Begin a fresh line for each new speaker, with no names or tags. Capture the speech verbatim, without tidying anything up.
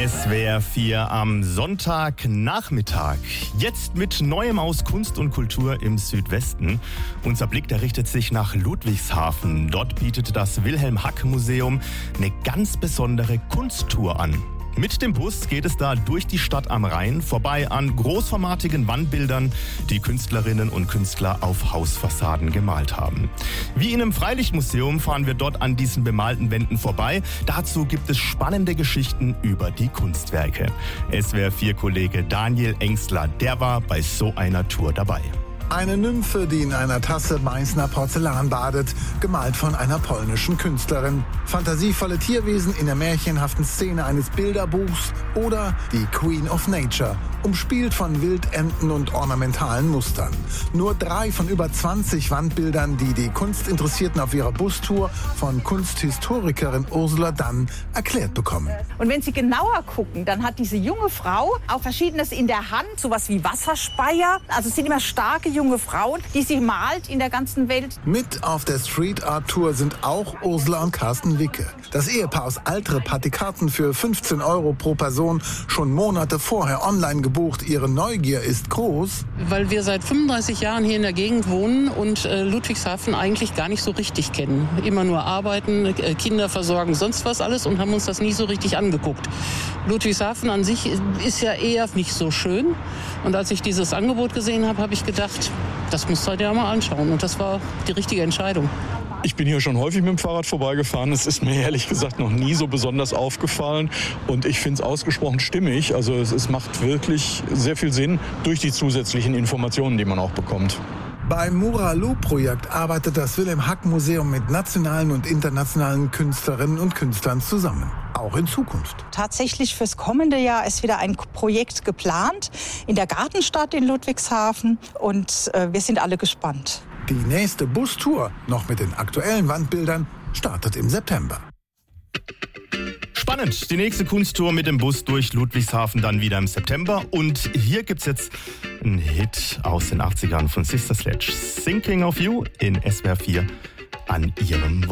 S W R vier am Sonntagnachmittag. Jetzt mit Neuem aus Kunst und Kultur im Südwesten. Unser Blick, der richtet sich nach Ludwigshafen. Dort bietet das Wilhelm-Hack-Museum eine ganz besondere Kunsttour an. Mit dem Bus geht es da durch die Stadt am Rhein, vorbei an großformatigen Wandbildern, die Künstlerinnen und Künstler auf Hausfassaden gemalt haben. Wie in einem Freilichtmuseum fahren wir dort an diesen bemalten Wänden vorbei. Dazu gibt es spannende Geschichten über die Kunstwerke. S W R vier Kollege Daniel Engstler, der war bei so einer Tour dabei.
Eine Nymphe, die in einer Tasse Meißner Porzellan badet, gemalt von einer polnischen Künstlerin. Fantasievolle Tierwesen in der märchenhaften Szene eines Bilderbuchs oder die Queen of Nature, umspielt von Wildenten und ornamentalen Mustern. Nur drei von über zwanzig Wandbildern, die die Kunstinteressierten auf ihrer Bustour von Kunsthistorikerin Ursula Dann erklärt bekommen.
Und wenn Sie genauer gucken, dann hat diese junge Frau auch Verschiedenes in der Hand, sowas wie Wasserspeier. Also es sind immer starke junge Frauen, die sie malt in der ganzen Welt.
Mit auf der Street Art Tour sind auch Ursula und Carsten Wicke. Das Ehepaar aus Altrep hat die Karten für fünfzehn Euro pro Person schon Monate vorher online gebucht. Ihre Neugier ist groß.
Weil wir seit fünfunddreißig Jahren hier in der Gegend wohnen und äh, Ludwigshafen eigentlich gar nicht so richtig kennen. Immer nur arbeiten, äh, Kinder versorgen, sonst was alles und haben uns das nie so richtig angeguckt. Ludwigshafen an sich ist ja eher nicht so schön. Und als ich dieses Angebot gesehen habe, habe ich gedacht, das musst du dir ja mal anschauen. Und das war die richtige Entscheidung.
Ich bin hier schon häufig mit dem Fahrrad vorbeigefahren. Es ist mir ehrlich gesagt noch nie so besonders aufgefallen. Und ich finde es ausgesprochen stimmig. Also es, es macht wirklich sehr viel Sinn durch die zusätzlichen Informationen, die man auch bekommt.
Beim Muralu-Projekt arbeitet das Wilhelm-Hack-Museum mit nationalen und internationalen Künstlerinnen und Künstlern zusammen. Auch in Zukunft.
Tatsächlich fürs kommende Jahr ist wieder ein Projekt geplant in der Gartenstadt in Ludwigshafen. Und äh, wir sind alle gespannt.
Die nächste Bustour, noch mit den aktuellen Wandbildern, startet im September.
Spannend. Die nächste Kunsttour mit dem Bus durch Ludwigshafen dann wieder im September. Und hier gibt's jetzt einen Hit aus den achtzigern von Sister Sledge. Thinking of You in S W R vier an ihrem